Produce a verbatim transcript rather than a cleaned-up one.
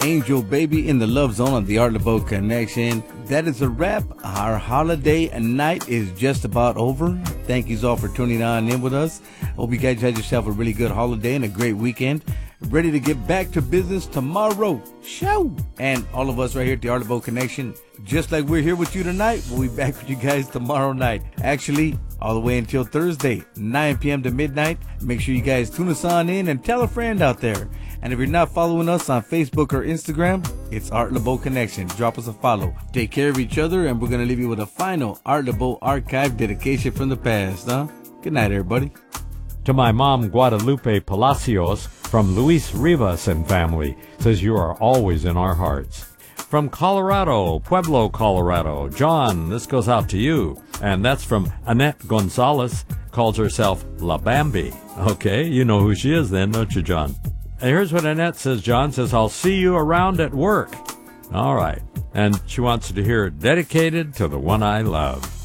Angel Baby in the Love Zone on the Art LeBeau Connection. That is a wrap. Our holiday night is just about over. Thank you all for tuning on in with us. Hope you guys had yourself a really good holiday and a great weekend. Ready to get back to business tomorrow. Show! And all of us right here at the Art LeBeau Connection, just like we're here with you tonight, we'll be back with you guys tomorrow night. Actually, all the way until Thursday, nine p.m. to midnight. Make sure you guys tune us on in and tell a friend out there. And if you're not following us on Facebook or Instagram, it's Art LeBeau Connection. Drop us a follow. Take care of each other, and we're going to leave you with a final Art LeBeau archive dedication from the past, huh? Good night, everybody. To my mom, Guadalupe Palacios, from Luis Rivas and family, says you are always in our hearts. From Colorado, Pueblo, Colorado, John, this goes out to you. And that's from Annette Gonzalez, calls herself La Bambi. Okay, you know who she is then, don't you, John? And here's what Annette says, John says, I'll see you around at work. All right. And she wants to hear Dedicated to the One I Love.